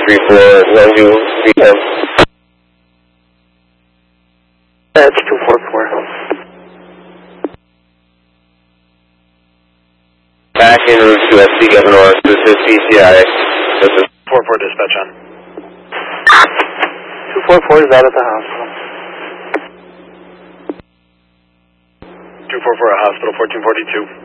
3412 PM. That's 244. Back in route to FC Governor, this is CCI. This is 44 dispatch on. 244 is out at the hospital. 244 at hospital, 1442.